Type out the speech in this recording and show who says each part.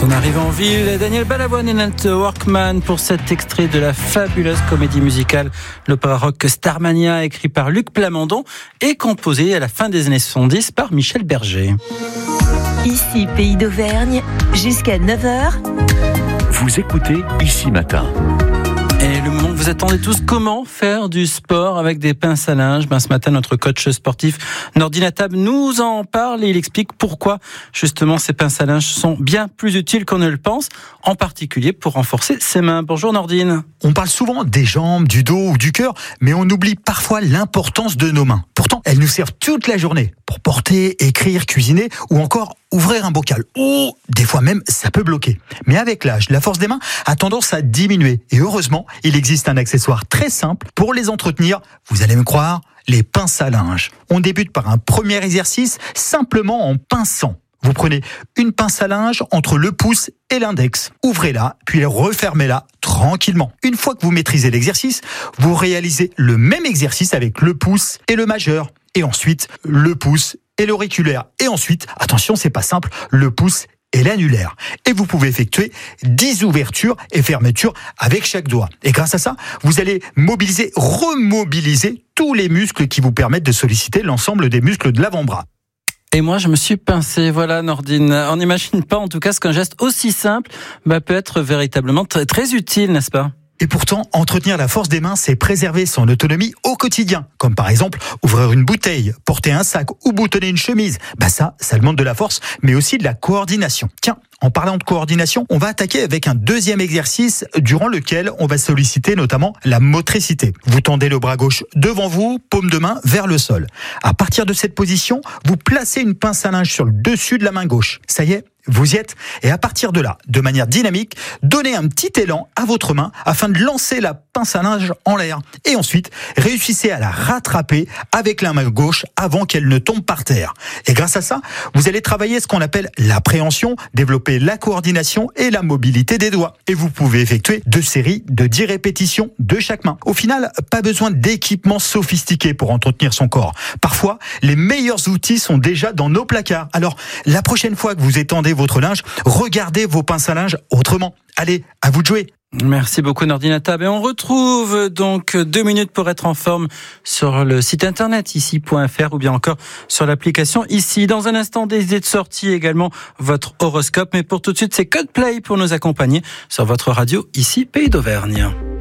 Speaker 1: On arrive en ville, Daniel Balavoine et Nat Workman pour cet extrait de la fabuleuse comédie musicale l'opéra rock Starmania, écrit par Luc Plamondon et composé à la fin des années 70 par Michel Berger.
Speaker 2: Ici, Pays d'Auvergne, jusqu'à 9h.
Speaker 3: Vous écoutez Ici Matin.
Speaker 1: Et le moment que vous attendez tous, comment faire du sport avec des pinces à linge? Ce matin, notre coach sportif Nordin Attab nous en parle et il explique pourquoi justement ces pinces à linge sont bien plus utiles qu'on ne le pense, en particulier pour renforcer ses mains. Bonjour Nordin.
Speaker 4: On parle souvent des jambes, du dos ou du cœur, mais on oublie parfois l'importance de nos mains. Pourtant, elles nous servent toute la journée pour porter, écrire, cuisiner ou encore ouvrir un bocal. Ou des fois même, ça peut bloquer. Mais avec l'âge, la force des mains a tendance à diminuer. Et heureusement, il existe un accessoire très simple pour les entretenir. Vous allez me croire, les pinces à linge. On débute par un premier exercice, simplement en pinçant. Vous prenez une pince à linge entre le pouce et l'index. Ouvrez-la, puis refermez-la tranquillement. Une fois que vous maîtrisez l'exercice, vous réalisez le même exercice avec le pouce et le majeur. Et ensuite, le pouce et l'auriculaire. Et ensuite, attention, c'est pas simple, le pouce et l'annulaire. Et vous pouvez effectuer 10 ouvertures et fermetures avec chaque doigt. Et grâce à ça, vous allez mobiliser, remobiliser tous les muscles qui vous permettent de solliciter l'ensemble des muscles de l'avant-bras.
Speaker 1: Et moi, je me suis pincé. Voilà, Nordine. On n'imagine pas, en tout cas, ce qu'un geste aussi simple peut être véritablement très, très utile, n'est-ce pas ?
Speaker 4: Et pourtant, entretenir la force des mains, c'est préserver son autonomie au quotidien. Comme par exemple, ouvrir une bouteille, porter un sac ou boutonner une chemise. Ça demande de la force, mais aussi de la coordination. Tiens, en parlant de coordination, on va attaquer avec un deuxième exercice durant lequel on va solliciter notamment la motricité. Vous tendez le bras gauche devant vous, paume de main vers le sol. À partir de cette position, vous placez une pince à linge sur le dessus de la main gauche. Ça y est, vous y êtes. Et à partir de là, de manière dynamique, donnez un petit élan à votre main afin de lancer la pince à linge en l'air. Et ensuite, réussissez à la rattraper avec la main gauche avant qu'elle ne tombe par terre. Et grâce à ça, vous allez travailler ce qu'on appelle l'appréhension, développer la coordination et la mobilité des doigts. Et vous pouvez effectuer 2 séries de 10 répétitions de chaque main. Au final, pas besoin d'équipements sophistiqués pour entretenir son corps. Parfois, les meilleurs outils sont déjà dans nos placards. Alors, la prochaine fois que vous étendez votre linge, regardez vos pinces à linge autrement. Allez, à vous de jouer.
Speaker 1: Merci beaucoup Nordin Attab. Et on retrouve donc 2 minutes pour être en forme sur le site internet ici.fr ou bien encore sur l'application Ici. Dans un instant, des idées de sortie, également votre horoscope. Mais pour tout de suite, c'est Coldplay pour nous accompagner sur votre radio Ici Pays d'Auvergne.